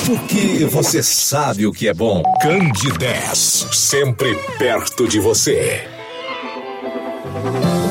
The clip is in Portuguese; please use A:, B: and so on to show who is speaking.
A: Porque você sabe o que é bom. Candidez, sempre perto de você.